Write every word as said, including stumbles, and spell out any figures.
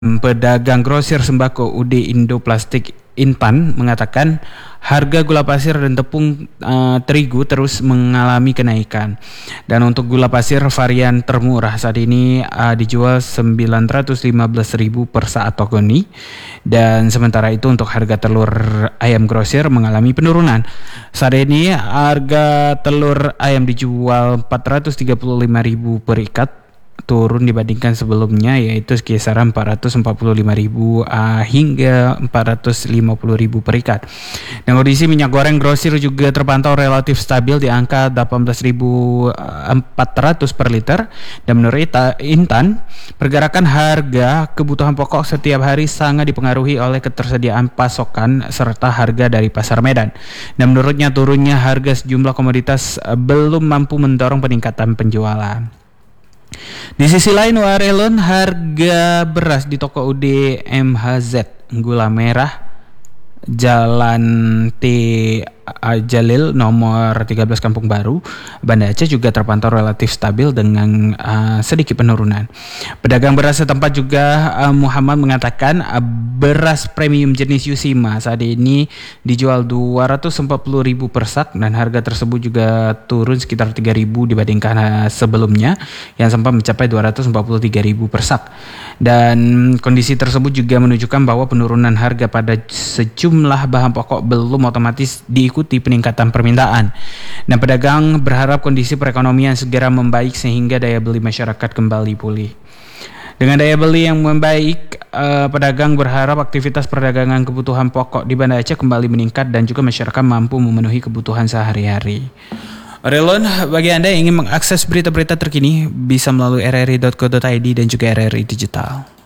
Pedagang grosir sembako U D Indo Plastik Intan mengatakan harga gula pasir dan tepung uh, terigu terus mengalami kenaikan. Dan untuk gula pasir varian termurah saat ini uh, dijual sembilan ratus lima belas ribu per saat togoni. Dan sementara itu untuk harga telur ayam grosir mengalami penurunan. Saat ini harga telur ayam dijual empat ratus tiga puluh lima ribu per ikat, turun dibandingkan sebelumnya, yaitu kisaran empat ratus empat puluh lima ribu uh, hingga empat ratus lima puluh ribu per ikat. Dan kondisi minyak goreng grosir juga terpantau relatif stabil di angka delapan belas ribu empat ratus per liter. Dan menurut Intan, pergerakan harga kebutuhan pokok setiap hari sangat dipengaruhi oleh ketersediaan pasokan serta harga dari pasar Medan. Dan menurutnya turunnya harga sejumlah komoditas belum mampu mendorong peningkatan penjualan. Di sisi lain, Warelon, harga beras di toko U D M H Z gula merah Jalan T Jalil nomor tiga belas Kampung Baru, Banda Aceh juga terpantau relatif stabil dengan uh, sedikit penurunan. Pedagang beras setempat juga uh, Muhammad mengatakan uh, beras premium jenis Yusima saat ini dijual dua ratus empat puluh ribu per sak, dan harga tersebut juga turun sekitar tiga ribu dibandingkan uh, sebelumnya yang sempat mencapai dua ratus empat puluh tiga ribu per sak. Dan kondisi tersebut juga menunjukkan bahwa penurunan harga pada sejumlah bahan pokok belum otomatis diikuti peningkatan permintaan. Dan pedagang berharap kondisi perekonomian segera membaik sehingga daya beli masyarakat kembali pulih. Dengan daya beli yang membaik, eh, pedagang berharap aktivitas perdagangan kebutuhan pokok di Banda Aceh kembali meningkat dan juga masyarakat mampu memenuhi kebutuhan sehari-hari. Relon, bagi Anda yang ingin mengakses berita-berita terkini bisa melalui r r i dot co dot i d dan juga R R I Digital.